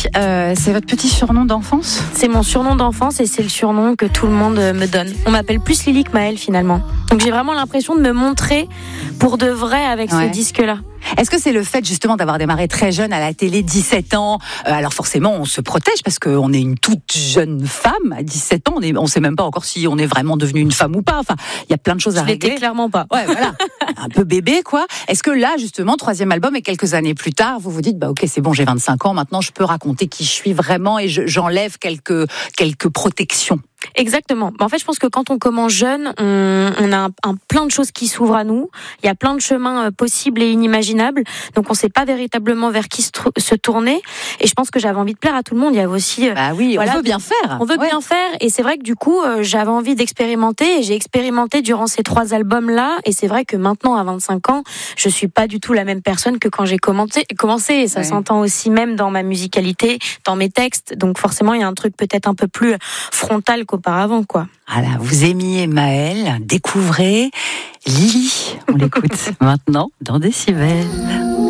c'est votre petit surnom d'enfance ? C'est mon surnom d'enfance et c'est le surnom que tout le monde me donne. On m'appelle plus Lily que Maëlle finalement. Donc j'ai vraiment l'impression de me montrer pour de vrai avec ce disque-là. Est-ce que c'est le fait justement d'avoir démarré très jeune à la télé, 17 ans, alors forcément on se protège parce qu'on est une toute jeune femme à 17 ans, on sait même pas encore si on est vraiment devenu une femme ou pas, enfin il y a plein de choses à régler. Clairement pas. Ouais, voilà, un peu bébé quoi. Est-ce que là justement, 3e album et quelques années plus tard, vous vous dites bah ok c'est bon, j'ai 25 ans, maintenant je peux raconter qui je suis vraiment et j'enlève quelques protections? Exactement. En fait, je pense que quand on commence jeune, on a plein de choses qui s'ouvrent à nous. Il y a plein de chemins possibles et inimaginables. Donc, on ne sait pas véritablement vers qui se tourner. Et je pense que j'avais envie de plaire à tout le monde. Il y a aussi... Bah oui, on veut bien faire. On veut bien faire. Et c'est vrai que du coup, j'avais envie d'expérimenter. Et j'ai expérimenté durant ces 3 albums-là. Et c'est vrai que maintenant, à 25 ans, je suis pas du tout la même personne que quand j'ai commencé. Et ça s'entend aussi même dans ma musicalité, dans mes textes. Donc, forcément, il y a un truc peut-être un peu plus frontal qu'auparavant, quoi. Voilà, vous aimiez Maëlle, découvrez Lily. On l'écoute maintenant dans Décibel.